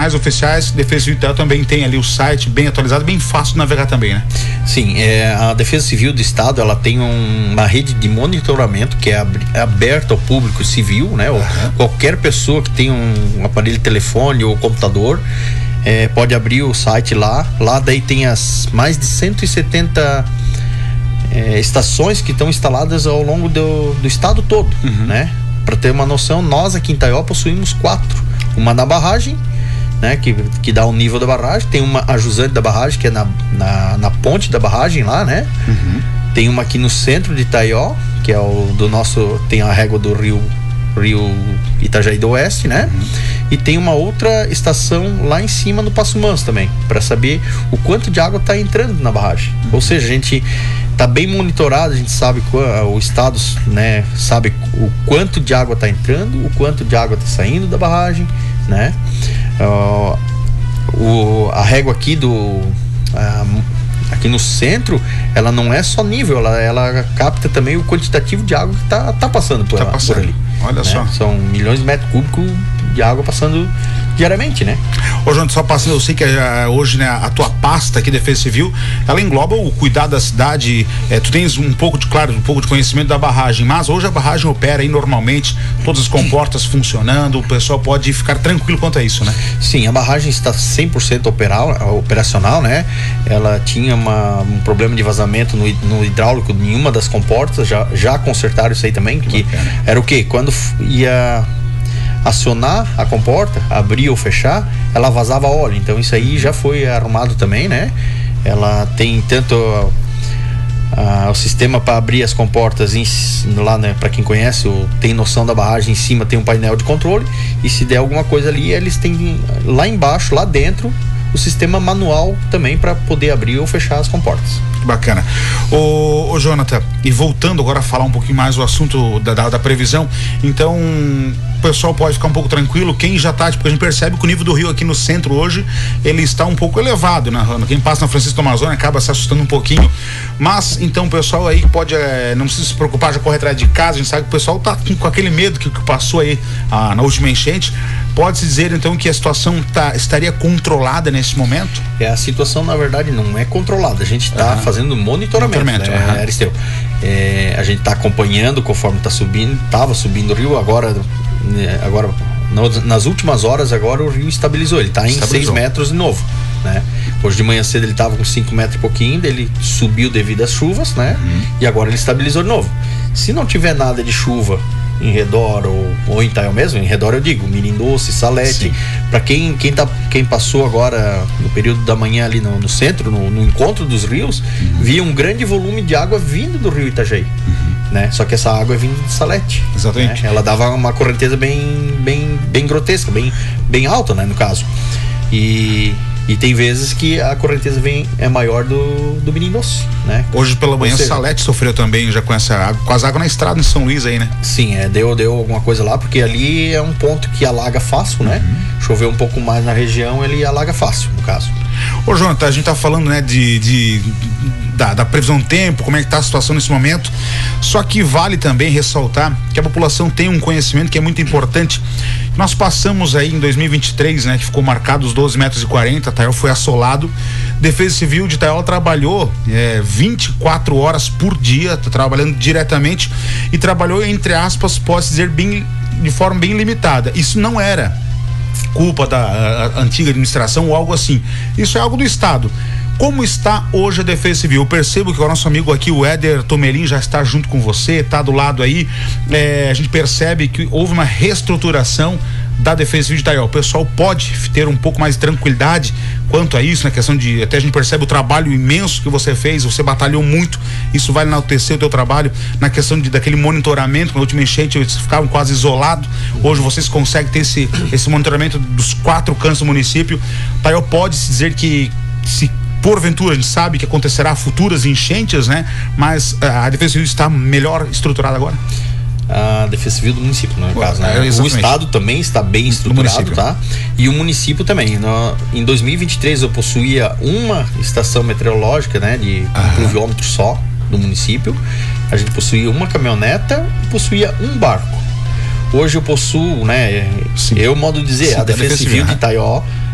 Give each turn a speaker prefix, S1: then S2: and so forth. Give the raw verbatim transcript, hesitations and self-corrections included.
S1: canais oficiais, Defesa Civil de Itaió também tem ali o site bem atualizado, bem fácil de navegar também, né?
S2: Sim, é, a Defesa Civil do Estado, ela tem um, uma rede de monitoramento que é ab, aberta ao público civil, né? Ou, uhum. Qualquer pessoa que tenha um, um aparelho de telefone ou computador, é, pode abrir o site lá. Lá daí tem as mais de cento e setenta é, estações que estão instaladas ao longo do, do estado todo, uhum. né? Para ter uma noção, nós aqui em Itaió possuímos quatro. Uma na barragem, né? Que, que dá o nível da barragem. Tem uma ajusante da barragem, que é na, na, na ponte da barragem lá, né? Uhum. Tem uma aqui no centro de Itaió, que é o do nosso... Tem a régua do rio, rio Itajaí do Oeste, né? Uhum. E tem uma outra estação lá em cima no Passo Manso também, para saber o quanto de água está entrando na barragem. Uhum. Ou seja, a gente tá bem monitorado, a gente sabe, o estado, né, sabe o quanto de água está entrando, o quanto de água está saindo da barragem, né? Uh, o, a régua aqui do uh, aqui no centro, ela não é só nível, ela, ela capta também o quantitativo de água que tá, tá passando por,
S1: tá passando.
S2: por ali.
S1: Olha, né? Só.
S2: São milhões de metros cúbicos de água passando diariamente, né?
S1: Ô, João, só passando, eu sei que uh, hoje, né, a tua pasta aqui, Defesa Civil, ela engloba o cuidado da cidade, é, tu tens um pouco de, claro, um pouco de conhecimento da barragem, mas hoje a barragem opera aí normalmente, todas as comportas funcionando, o pessoal pode ficar tranquilo quanto a isso, né?
S2: Sim, a barragem está cem por cento operal, operacional, né? Ela tinha uma, um problema de vazamento no, no hidráulico em uma das comportas, já, já consertaram isso aí também, que era o quê? Quando ia acionar a comporta, abrir ou fechar, ela vazava óleo, então isso aí já foi arrumado também, né? Ela tem tanto uh, o sistema para abrir as comportas em, lá, né? Para quem conhece, o, tem noção da barragem, em cima tem um painel de controle, e se der alguma coisa ali, eles têm lá embaixo, lá dentro, o sistema manual também para poder abrir ou fechar as comportas.
S1: Bacana. Ô, ô Jonathan, e voltando agora a falar um pouquinho mais do assunto da, da, da previsão, então o pessoal pode ficar um pouco tranquilo, quem já tá, porque a gente percebe que o nível do rio aqui no centro hoje, ele está um pouco elevado, né? Quem passa na Francisco do Amazônia acaba se assustando um pouquinho, mas então o pessoal aí pode, é, não precisa se preocupar, já corre atrás de casa, a gente sabe que o pessoal tá com, com aquele medo que, que passou aí ah, na última enchente. Pode-se dizer então que a situação tá, estaria controlada nesse momento?
S2: É, a situação na verdade não é controlada, a gente está uhum. fazendo monitoramento, monitoramento né, uhum. Aristeu? É, a gente está acompanhando conforme está subindo, estava subindo o rio, agora, agora no, nas últimas horas agora o rio estabilizou, ele está em seis metros de novo, né? Hoje de manhã cedo ele estava com cinco metros e pouquinho, ele subiu devido às chuvas, né? Uhum. E agora ele estabilizou de novo. Se não tiver nada de chuva em redor ou, ou em Itaió mesmo, em redor eu digo Mirim Doce, Salete, para quem quem tá quem passou agora no período da manhã ali no, no centro, no, no encontro dos rios, uhum. via um grande volume de água vindo do rio Itajaí, uhum. né? Só que essa água é vindo de Salete.
S1: Exatamente.
S2: Né? Ela dava uma correnteza bem bem bem grotesca, bem bem alta, né, no caso. E E tem vezes que a correnteza vem, é maior do, do Mirim Doce, né?
S1: Hoje pela manhã seja, Salete sofreu também já com essa água, com as águas na estrada em São Luís aí, né?
S2: Sim, é, deu, deu alguma coisa lá, porque ali é um ponto que alaga fácil, né? Uhum. Choveu um pouco mais na região, ele alaga fácil, no caso.
S1: Ô, Jonathan, a gente tá falando, né, de, de da, da previsão do tempo, como é que tá a situação nesse momento, só que vale também ressaltar que a população tem um conhecimento que é muito importante. Nós passamos aí em dois mil e vinte e três, né, que ficou marcado os doze metros e quarenta, Itaió foi assolado. Defesa Civil de Itaió trabalhou é, vinte e quatro horas por dia, tá trabalhando diretamente e trabalhou, entre aspas, posso dizer, bem, de forma bem limitada. Isso não era culpa da a, a antiga administração ou algo assim. Isso é algo do Estado. Como está hoje a Defesa Civil? Eu percebo que o nosso amigo aqui, o Éder Tomelin, já está junto com você, está do lado aí. É, a gente percebe que houve uma reestruturação da Defesa Civil de Itaió. O pessoal pode ter um pouco mais de tranquilidade quanto a isso, na questão de, até a gente percebe o trabalho imenso que você fez, você batalhou muito, isso vai enaltecer o teu trabalho na questão de, daquele monitoramento. Na última enchente eles ficavam quase isolados, hoje vocês conseguem ter esse, esse monitoramento dos quatro cantos do município. Itaió pode se dizer que, se porventura a gente sabe que acontecerá futuras enchentes, né? Mas a, a Defesa Civil está melhor estruturada agora?
S2: A Defesa Civil do município, no Pô, caso, né? É, o estado também está bem estruturado, tá? E o município também. No, em dois mil e vinte e três eu possuía uma estação meteorológica, né? De um pluviômetro só do município. A gente possuía uma caminhoneta e possuía um barco. Hoje eu possuo, né? Sim. Eu modo de dizer, Sim, a Defesa Civil de Itaió